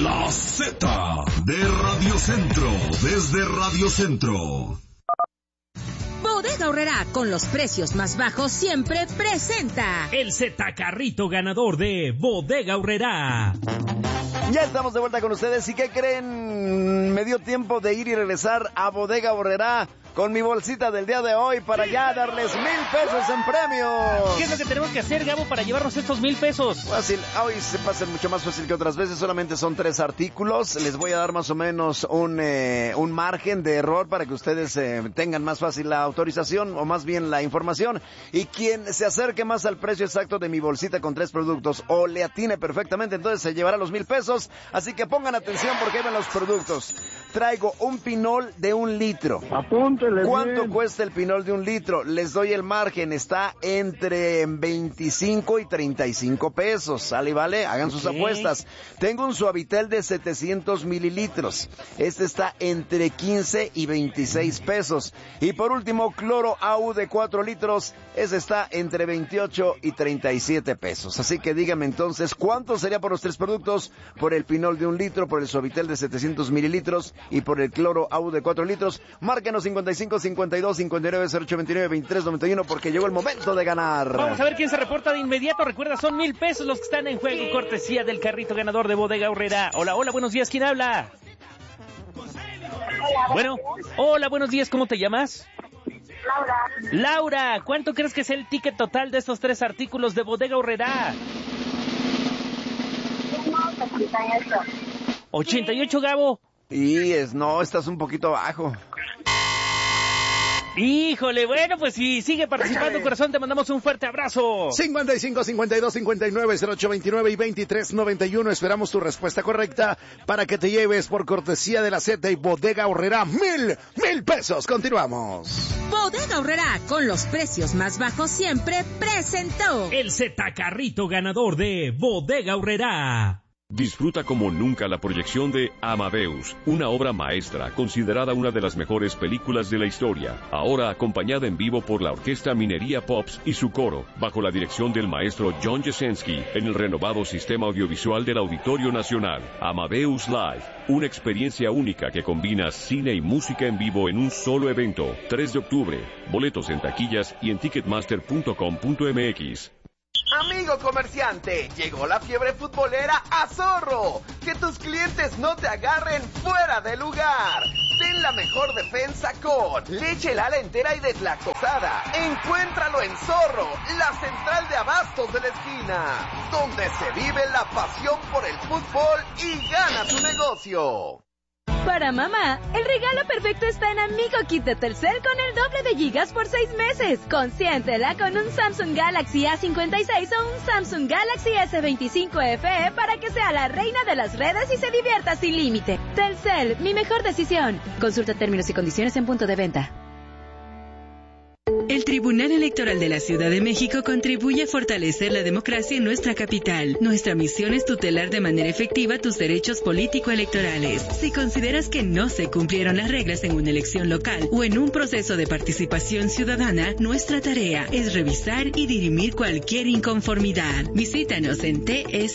La Z de Radio Centro, desde Radio Centro. Bodega Aurrerá, con los precios más bajos siempre presenta el Z-Carrito ganador de Bodega Aurrerá. Ya estamos de vuelta con ustedes. ¿Y qué creen? Me dio tiempo de ir y regresar a Bodega Aurrerá con mi bolsita del día de hoy para ya darles 1,000 pesos en premios. ¿Qué es lo que tenemos que hacer, Gabo, para llevarnos estos 1,000 pesos? Fácil, hoy se pasa mucho más fácil que otras veces. Solamente son 3 artículos. Les voy a dar más o menos un margen de error para que ustedes tengan más fácil la autorización, o más bien la información. Y quien se acerque más al precio exacto de mi bolsita con 3 productos o le atine perfectamente, entonces se llevará los 1,000 pesos. Así que pongan atención porque ahí van los productos. Traigo un pinol de 1 litro. Apúntele. ¿Cuánto bien cuesta el pinol de 1 litro? Les doy el margen. Está entre 25 y 35 pesos. ¿Sale y vale? Hagan sus apuestas. Tengo un Suavitel de 700 mililitros. Este está entre 15 y 26 pesos. Y por último, Cloro AU de 4 litros. Ese está entre 28 y 37 pesos. Así que dígame entonces, ¿cuánto sería por los 3 productos? Por el pinol de 1 litro, por el Suavitel de 700 mililitros y por el Cloro AU de 4 litros. Márquenos 55 52 59 08 29 23 91 porque llegó el momento de ganar. Vamos a ver quién se reporta de inmediato. Recuerda, son 1,000 pesos los que están en juego, cortesía del carrito ganador de Bodega Aurrerá. Hola, hola, buenos días, ¿quién habla? Bueno, hola, buenos días, ¿cómo te llamas? Laura, ¿cuánto crees que es el ticket total de estos 3 artículos de Bodega Aurrerá? 88, Gabo. Y no, estás un poquito bajo. Híjole, bueno, pues si sigue participando, corazón, te mandamos un fuerte abrazo. 55 52 59 08 29 y 23 91. Esperamos tu respuesta correcta para que te lleves por cortesía de la Z y Bodega Aurrerá 1,000 pesos. Continuamos. Bodega Aurrerá, con los precios más bajos siempre presentó el Z-Carrito ganador de Bodega Aurrerá. Disfruta como nunca la proyección de Amadeus, una obra maestra considerada una de las mejores películas de la historia, ahora acompañada en vivo por la Orquesta Minería Pops y su coro, bajo la dirección del maestro John Jasenski, en el renovado sistema audiovisual del Auditorio Nacional. Amadeus Live, una experiencia única que combina cine y música en vivo en un solo evento. 3 de octubre, boletos en taquillas y en ticketmaster.com.mx. Amigo comerciante, llegó la fiebre futbolera a Zorro. Que tus clientes no te agarren fuera de lugar. Ten la mejor defensa con leche Lala entera y deslactosada. Encuéntralo en Zorro, la central de abastos de la esquina, donde se vive la pasión por el fútbol y gana tu negocio. Para mamá, el regalo perfecto está en Amigo Kit de Telcel con el doble de gigas por 6 meses. Consiéntela con un Samsung Galaxy A56 o un Samsung Galaxy S25 FE para que sea la reina de las redes y se divierta sin límite. Telcel, mi mejor decisión. Consulta términos y condiciones en punto de venta. El Tribunal Electoral de la Ciudad de México contribuye a fortalecer la democracia en nuestra capital. Nuestra misión es tutelar de manera efectiva tus derechos político-electorales. Si consideras que no se cumplieron las reglas en una elección local o en un proceso de participación ciudadana, nuestra tarea es revisar y dirimir cualquier inconformidad. Visítanos en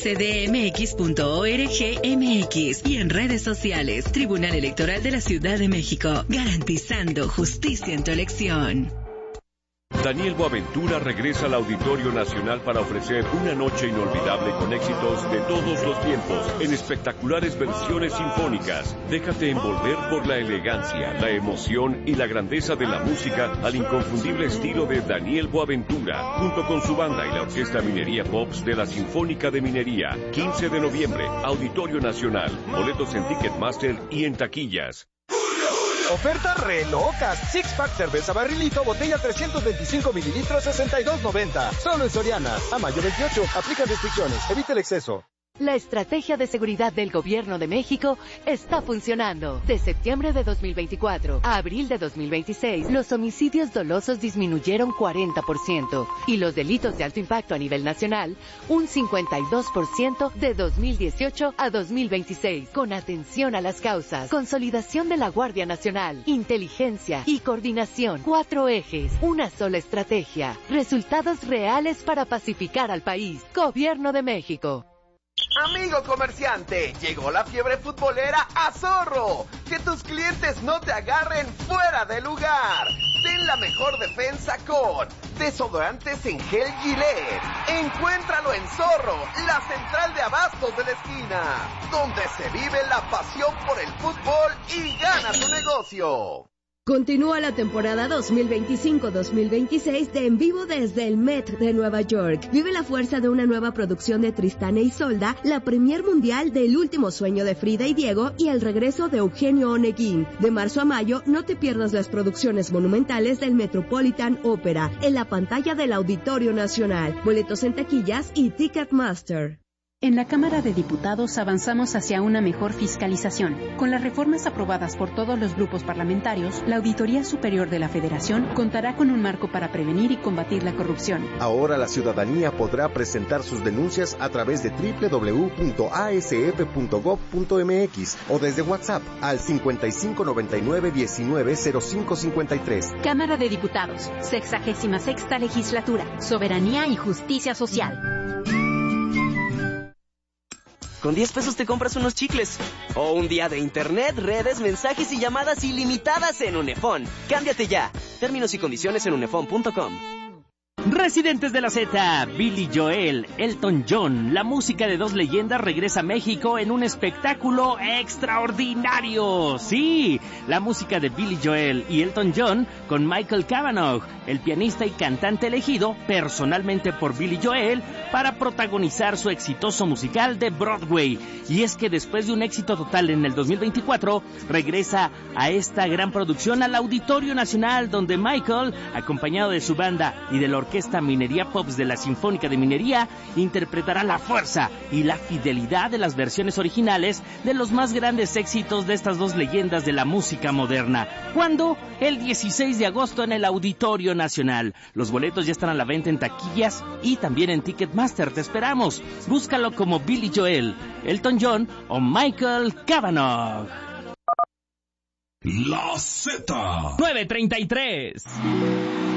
tsdmx.org.mx y en redes sociales. Tribunal Electoral de la Ciudad de México, garantizando justicia en tu elección. Daniel Boaventura regresa al Auditorio Nacional para ofrecer una noche inolvidable con éxitos de todos los tiempos en espectaculares versiones sinfónicas. Déjate envolver por la elegancia, la emoción y la grandeza de la música al inconfundible estilo de Daniel Boaventura, junto con su banda y la Orquesta Minería Pops de la Sinfónica de Minería. 15 de noviembre, Auditorio Nacional. Boletos en Ticketmaster y en taquillas. Ofertas re locas. Six Pack cerveza barrilito, botella 325 mililitros, 62.90. Solo en Soriana. A mayo 28. Aplica restricciones. Evite el exceso. La estrategia de seguridad del Gobierno de México está funcionando. De septiembre de 2024 a abril de 2026, los homicidios dolosos disminuyeron 40% y los delitos de alto impacto a nivel nacional un 52% de 2018 a 2026. Con atención a las causas, consolidación de la Guardia Nacional, inteligencia y coordinación. 4 ejes, una sola estrategia. Resultados reales para pacificar al país. Gobierno de México. Amigo comerciante, llegó la fiebre futbolera a Zorro. Que tus clientes no te agarren fuera de lugar. Ten la mejor defensa con desodorantes en gel Gillette. Encuéntralo en Zorro, la central de abastos de la esquina, donde se vive la pasión por el fútbol y gana tu negocio. Continúa la temporada 2025-2026 de En Vivo desde el Met de Nueva York. Vive la fuerza de una nueva producción de Tristán e Isolda, la premier mundial del Último Sueño de Frida y Diego y el regreso de Eugenio Oneguín. De marzo a mayo, no te pierdas las producciones monumentales del Metropolitan Opera en la pantalla del Auditorio Nacional. Boletos en taquillas y Ticketmaster. En la Cámara de Diputados avanzamos hacia una mejor fiscalización. Con las reformas aprobadas por todos los grupos parlamentarios, la Auditoría Superior de la Federación contará con un marco para prevenir y combatir la corrupción. Ahora la ciudadanía podrá presentar sus denuncias a través de www.asf.gov.mx o desde WhatsApp al 5599-190553. Cámara de Diputados, 66ª Legislatura, Soberanía y Justicia Social. Con 10 pesos te compras unos chicles. O un día de internet, redes, mensajes y llamadas ilimitadas en Unefón. Cámbiate ya. Términos y condiciones en unefón.com. Residentes de la Z, Billy Joel, Elton John, la música de dos leyendas regresa a México en un espectáculo extraordinario. Sí, la música de Billy Joel y Elton John con Michael Cavanaugh, el pianista y cantante elegido personalmente por Billy Joel para protagonizar su exitoso musical de Broadway. Y es que después de un éxito total en el 2024, regresa a esta gran producción al Auditorio Nacional, donde Michael, acompañado de su banda y de la Orquesta Minería Pops de la Sinfónica de Minería, interpretará la fuerza y la fidelidad de las versiones originales de los más grandes éxitos de estas dos leyendas de la música moderna. ¿Cuándo? El 16 de agosto en el Auditorio Nacional. Los boletos ya están a la venta en taquillas y también en Ticketmaster. Te esperamos. Búscalo como Billy Joel, Elton John o Michael Cavanaugh. La Z 9:33.